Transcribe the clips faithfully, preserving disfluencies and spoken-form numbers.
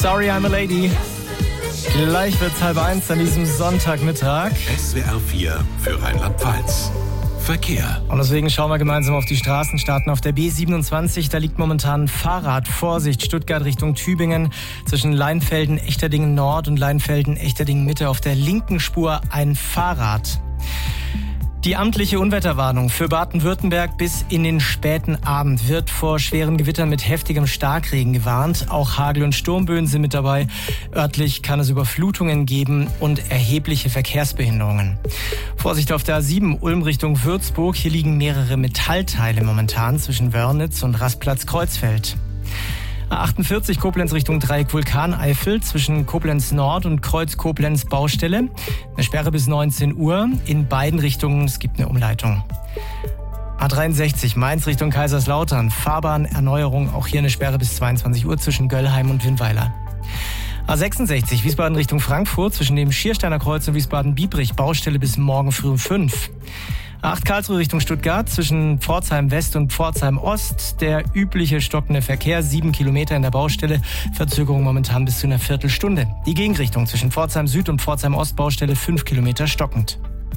Sorry, I'm a Lady. Gleich wird's halb eins an diesem Sonntagmittag. S W R vier für Rheinland-Pfalz. Verkehr. Und deswegen schauen wir gemeinsam auf die Straßen, starten auf der B siebenundzwanzig. Da liegt momentan Fahrrad. Vorsicht, Stuttgart Richtung Tübingen. Zwischen Leinfelden, Echterdingen Nord und Leinfelden, Echterdingen Mitte auf der linken Spur ein Fahrrad. Die amtliche Unwetterwarnung für Baden-Württemberg bis in den späten Abend wird vor schweren Gewittern mit heftigem Starkregen gewarnt. Auch Hagel- und Sturmböen sind mit dabei. Örtlich kann es Überflutungen geben und erhebliche Verkehrsbehinderungen. Vorsicht auf der A sieben, Ulm Richtung Würzburg. Hier liegen mehrere Metallteile momentan zwischen Wörnitz und Rastplatz-Kreuzfeld. A achtundvierzig Koblenz Richtung Dreieck Vulkaneifel zwischen Koblenz Nord und Kreuz Koblenz Baustelle. Eine Sperre bis neunzehn Uhr. In beiden Richtungen, es gibt eine Umleitung. A dreiundsechzig Mainz Richtung Kaiserslautern. Fahrbahnerneuerung, auch hier eine Sperre bis zweiundzwanzig Uhr zwischen Göllheim und Winnweiler. A sechsundsechzig Wiesbaden Richtung Frankfurt zwischen dem Schiersteiner Kreuz und Wiesbaden-Biebrich. Baustelle bis morgen früh um fünf. A acht Karlsruhe Richtung Stuttgart zwischen Pforzheim West und Pforzheim Ost. Der übliche stockende Verkehr, sieben Kilometer in der Baustelle. Verzögerung momentan bis zu einer Viertelstunde. Die Gegenrichtung zwischen Pforzheim Süd und Pforzheim Ost Baustelle fünf Kilometer stockend.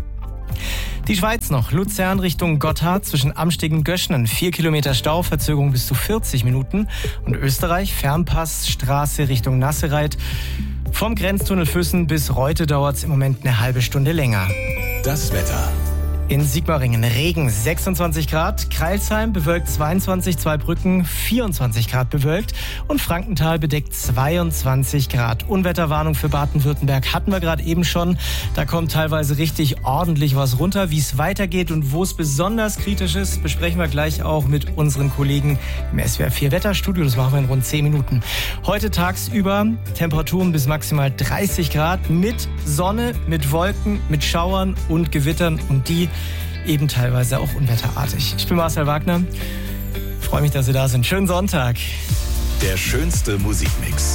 Die Schweiz noch. Luzern Richtung Gotthard zwischen Amsteg und Göschnen. vier Kilometer Stau, Verzögerung bis zu vierzig Minuten. Und Österreich, Fernpassstraße Richtung Nassereit. Vom Grenztunnel Füssen bis Reute dauert es im Moment eine halbe Stunde länger. Das Wetter. In Sigmaringen Regen sechsundzwanzig Grad, Crailsheim bewölkt zweiundzwanzig, Zweibrücken vierundzwanzig Grad bewölkt und Frankenthal bedeckt zweiundzwanzig Grad. Unwetterwarnung für Baden-Württemberg hatten wir gerade eben schon. Da kommt teilweise richtig ordentlich was runter. Wie es weitergeht und wo es besonders kritisch ist, besprechen wir gleich auch mit unseren Kollegen im S W R vier Wetterstudio. Das machen wir in rund zehn Minuten. Heute tagsüber Temperaturen bis maximal dreißig Grad mit Sonne, mit Wolken, mit Schauern und Gewittern und die eben teilweise auch unwetterartig. Ich bin Marcel Wagner. Freue mich, dass Sie da sind. Schönen Sonntag. Der schönste Musikmix.